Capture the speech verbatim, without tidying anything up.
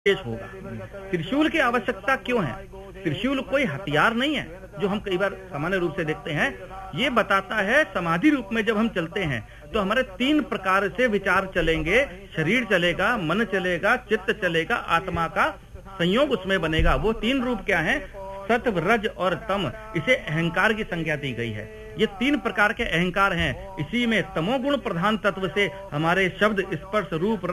पेश होगा। त्रिशूल की आवश्यकता क्यों है? त्रिशूल कोई हथियार नहीं है जो हम कई बार सामान्य रूप से देखते हैं। ये बताता है समाधि रूप में जब हम चलते हैं तो हमारे तीन प्रकार से विचार चलेंगे, शरीर चलेगा, मन चलेगा, चित्त चलेगा, आत्मा का संयोग उसमें बनेगा। वो तीन रूप क्या है? सत्व, रज और तम। इसे अहंकार की संज्ञा दी गई है। ये तीन प्रकार के अहंकार हैं। इसी में तमोगुण प्रधान तत्व से हमारे शब्द, स्पर्श, रूप